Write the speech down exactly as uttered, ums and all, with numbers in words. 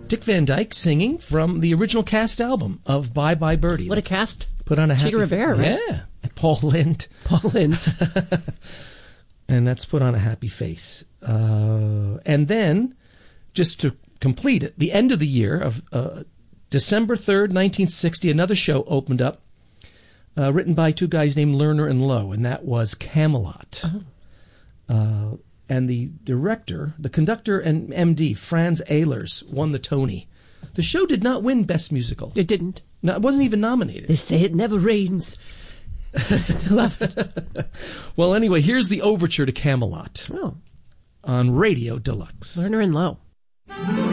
Dick Van Dyke singing from the original cast album of Bye Bye Birdie. What a cast. Put on a happy... Cheetah Rivera, right? Yeah. And Paul Lynde. Paul Lynde. And that's Put on a Happy Face. Uh, and then, just to complete it, the end of the year of uh, December third, nineteen sixty, another show opened up, uh, written by two guys named Lerner and Lowe, and that was Camelot. Uh-huh. Uh, and the director, the conductor and M D, Franz Ehlers, won the Tony. The show did not win Best Musical. It didn't. No, it wasn't even nominated. They say it never rains. Love it. Well, anyway, here's the overture to Camelot. Oh. On Radio Deluxe. Lerner and Lowe.